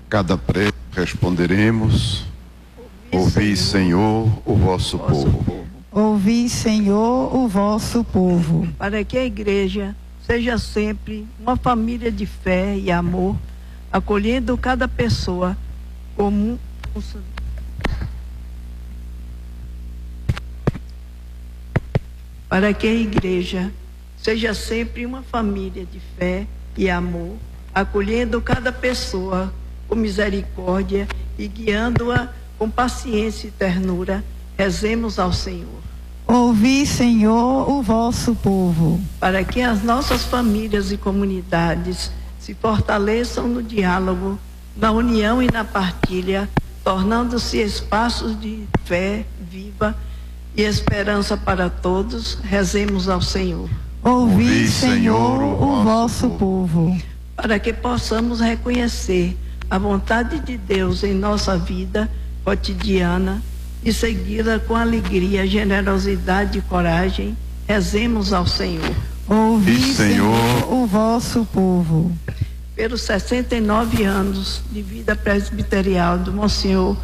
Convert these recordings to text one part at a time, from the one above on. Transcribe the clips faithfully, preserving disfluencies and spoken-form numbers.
cada prece responderemos: ouvi, Senhor, o vosso povo. Ouvi, Senhor, o vosso povo. Para que a igreja seja sempre uma família de fé e amor, acolhendo cada pessoa como um... Para que a igreja seja sempre uma família de fé e amor, acolhendo cada pessoa com misericórdia e guiando-a com paciência e ternura, rezemos ao Senhor. Ouvi, Senhor, o vosso povo. Para que as nossas famílias e comunidades se fortaleçam no diálogo, na união e na partilha, tornando-se espaços de fé viva e esperança para todos, rezemos ao Senhor. Ouvi, Senhor, o vosso povo. Para que possamos reconhecer a vontade de Deus em nossa vida cotidiana e segui-la com alegria, generosidade e coragem, rezemos ao Senhor. Ouvi, Senhor, o vosso povo. Pelos sessenta e nove anos de vida presbiterial do Monsenhor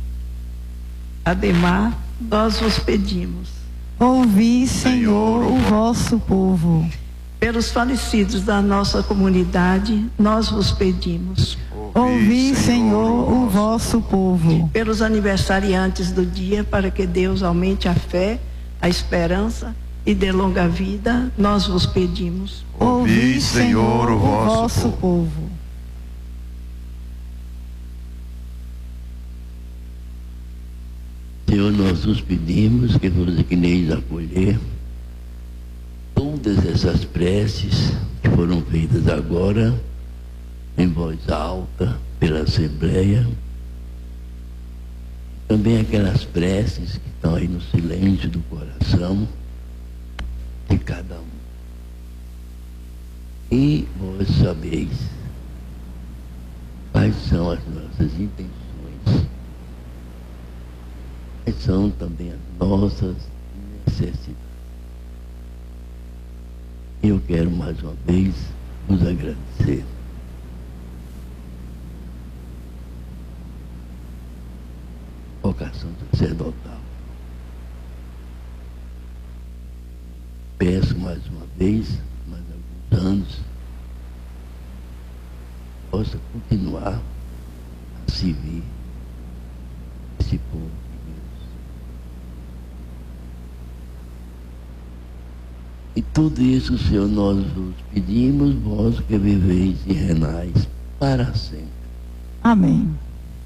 Ademar, nós vos pedimos. Ouvi, Senhor, o vosso povo. Pelos falecidos da nossa comunidade, nós vos pedimos. Ouvi, Senhor, o vosso povo. Pelos aniversariantes do dia, para que Deus aumente a fé, a esperança e dê longa vida, nós vos pedimos. Ouvi, Senhor, o vosso povo. Senhor, nós nos pedimos que vos digneis acolher todas essas preces que foram feitas agora em voz alta pela Assembleia, também aquelas preces que estão aí no silêncio do coração de cada um. E vós sabeis quais são as nossas intenções, quais são também as nossas necessidades. Eu quero mais uma vez vos agradecer. Vocação sacerdotal. Peço mais uma vez, mais alguns anos, possa continuar a servir esse povo de Deus. E tudo isso, Senhor, nós vos pedimos, vós que viveis e renais para sempre. Amém.